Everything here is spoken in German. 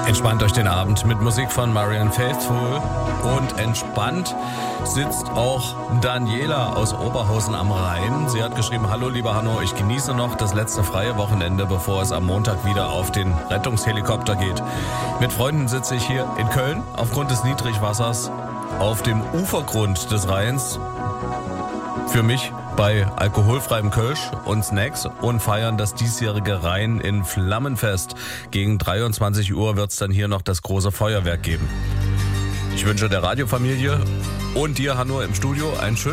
Entspannt euch den Abend mit Musik von Marianne Faithfull und entspannt sitzt auch Daniela aus Oberhausen am Rhein. Sie hat geschrieben: Hallo lieber Hanno, ich genieße noch das letzte freie Wochenende, bevor es am Montag wieder auf den Rettungshelikopter geht. Mit Freunden sitze ich hier in Köln aufgrund des Niedrigwassers auf dem Ufergrund des Rheins. Für mich bei alkoholfreiem Kölsch und Snacks und feiern das diesjährige Rhein in Flammenfest. Gegen 23 Uhr wird es dann hier noch das große Feuerwerk geben. Ich wünsche der Radiofamilie und dir, Hanno, im Studio einen schönen